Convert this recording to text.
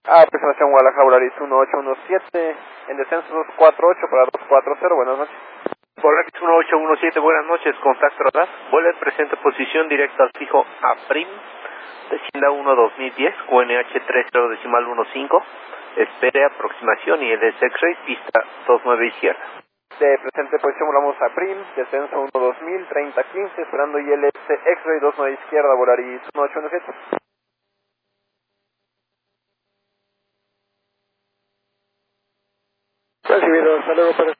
Aproximación Guadalajara, Volaris 1817, en descenso 248 para 240, buenas noches. Volaris 1817, buenas noches, contacto radar, vuelo en presente posición directo al fijo APRIM, descienda 1 2010, QNH 30.15, espere aproximación y ILS X-Ray, pista 29 izquierda. De presente posición volamos a PRIM, descenso 1 2000, 30 15, esperando ILS X-Ray 29 izquierda, Volaris 1817. Recibido, hasta luego para